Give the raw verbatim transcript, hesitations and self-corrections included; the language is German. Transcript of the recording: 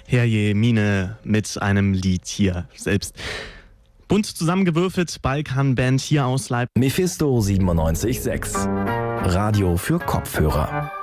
Herrje Mine mit einem Lied hier selbst. Bunt zusammengewürfelt, Balkanband hier aus Leipzig. Mephisto siebenundneunzig Komma sechs. Radio für Kopfhörer.